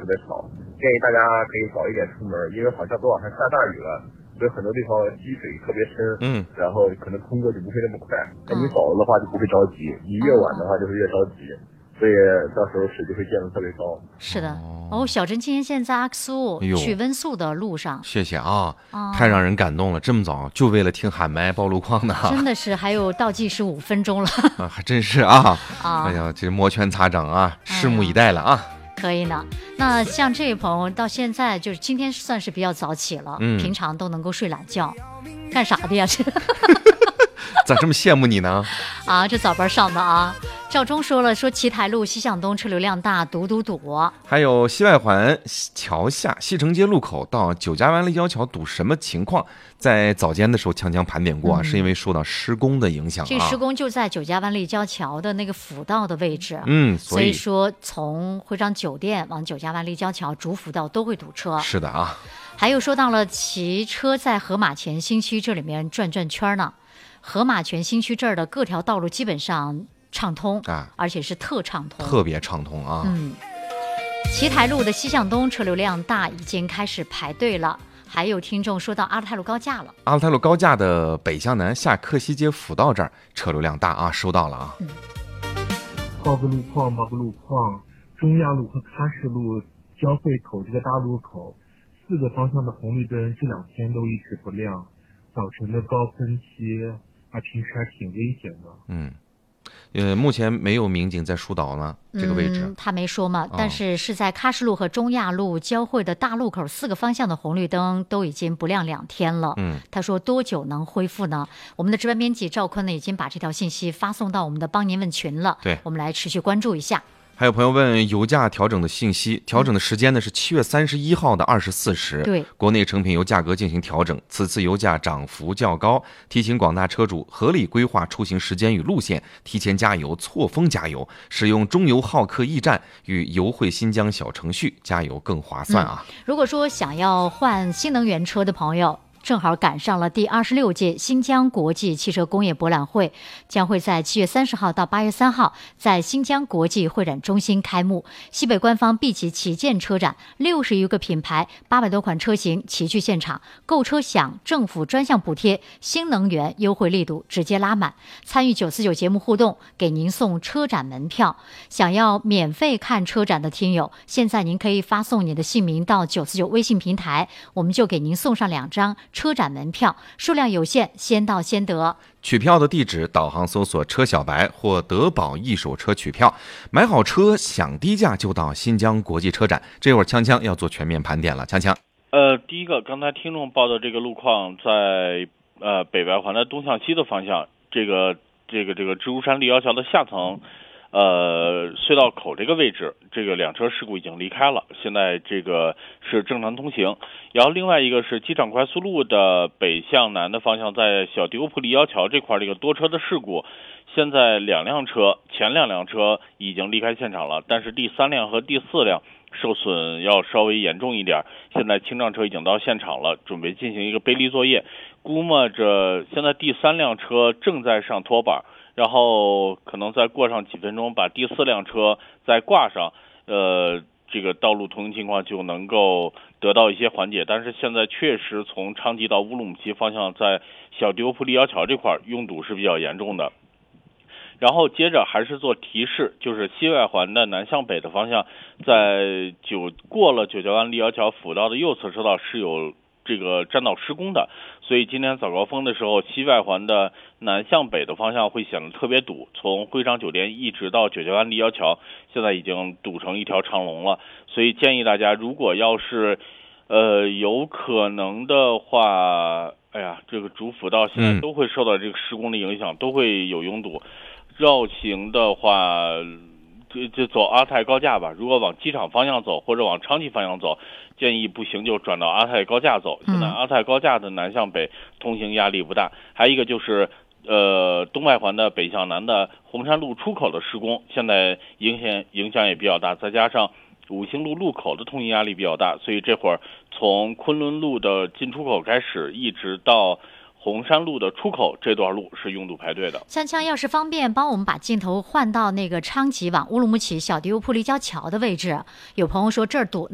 特别少，建议大家可以早一点出门，因为好像昨晚上下大雨了，所以很多地方积水特别深，然后可能通过就不会那么快。那你早了的话就不会着急，你越晚的话就是越着急。所以到时候水就会溅得特别高。 是的，小珍今天现在阿克苏去温宿的路上。 谢谢啊，太让人感动了，这么早就为了听喊麦报路况呢。 真的是，还有倒计时5分钟了。 还真是啊。哎呀，这摩拳擦掌啊，拭目以待了啊。 可以呢。那像这位朋友到现在就是今天算是比较早起了，平常都能够睡懒觉，干啥的呀？ 咋这么羡慕你呢？ 这早班上的啊。赵忠说了，说奇台路西向东车流量大，堵。 还有西外环桥下西城街路口到九家湾立交桥堵什么情况？在早间的时候锵锵盘点过是因为受到施工的影响。 这个施工就在九家湾立交桥的那个辅道的位置，所以说从会章酒店往九家湾立交桥主辅道都会堵车。 是的啊。 还有说到了骑车在河马前新区这里面转圈呢。河马泉新区这儿的各条道路基本上畅通而且是特畅通， 特别畅通啊。 奇台路的西向东车流量大，已经开始排队了。还有听众说到阿勒泰路高架了， 阿勒泰路高架的北向南下克西街辅道这儿车流量大啊，收到了啊。 报个路况，中亚路和喀什路交汇口这个大路口4个方向的红绿灯这2天都一直不亮，早晨的高峰期平时还挺危险的。 目前没有民警在疏导呢，这个位置。 他没说嘛，但是在喀什路和中亚路交汇的大路口4个方向的红绿灯都已经不亮2天了。他说多久能恢复呢？我们的值班编辑赵坤呢，已经把这条信息发送到我们的帮您问群了。 对， 我们来持续关注一下。 还有朋友问油价调整的信息，调整的时间呢是7月31号的24时。 对， 国内成品油价格进行调整，此次油价涨幅较高，提醒广大车主合理规划出行时间与路线，提前加油，错峰加油，使用中油浩克驿站与油汇新疆小程序加油更划算啊。 如果说想要换新能源车的朋友，正好赶上了第26届新疆国际汽车工业博览会，将会在7月30号到8月3号在新疆国际会展中心开幕。西北官方 B 级旗舰车展，60余个品牌，800多款车型齐聚现场，购车享政府专项补贴，新能源优惠力度直接拉满。参与949节目互动，给您送车展门票。想要免费看车展的听友，现在您可以发送你的姓名到949微信平台，我们就给您送上2张车展门票，数量有限，先到先得。 取票的地址，导航搜索车小白或德宝一手车取票，买好车享低价就到新疆国际车展。这会儿锵锵要做全面盘点了，锵锵。 第一个，刚才听众报的这个路况，在北外环的东向西的方向，这个蜘蛛山立交桥的下层。隧道口这个位置，这个2车事故已经离开了，现在这个是正常通行。然后另外一个是机场快速路的北向南的方向，在小迪欧普立交桥这块这个多车的事故，现在2辆车，前2辆车已经离开现场了，但是第3辆和第4辆受损要稍微严重一点，现在清障车已经到现场了，准备进行一个背离作业。估摸着现在第3辆车正在上拖板，然后可能再过上几分钟把第4辆车再挂上，这个道路通行情况就能够得到一些缓解。但是现在确实从昌吉到乌鲁木齐方向，在小迪欧普立交桥这块拥堵是比较严重的。然后接着还是做提示，就是西外环的南向北的方向，在过了九家湾立交桥辅道的右侧车道是有这个占道施工的，所以今天早高峰的时候，西外环的南向北的方向会显得特别堵，从会昌酒店一直到九家湾立交桥，现在已经堵成一条长龙了。所以建议大家，如果要是有可能的话，这个主辅道现在都会受到这个施工的影响，都会有拥堵。绕行的话，就走阿泰高架吧。如果往机场方向走或者往昌吉方向走，建议不行就转到阿泰高架走。现在阿泰高架的南向北通行压力不大。还有一个就是东外环的北向南的红山路出口的施工，现在影响也比较大，再加上五星路路口的通行压力比较大，所以这会儿从昆仑路的进出口开始，一直到红山路的出口这段路是拥堵排队的。 锵锵要是方便帮我们把镜头换到那个昌吉往乌鲁木齐小迪欧普立交桥的位置，有朋友说这儿堵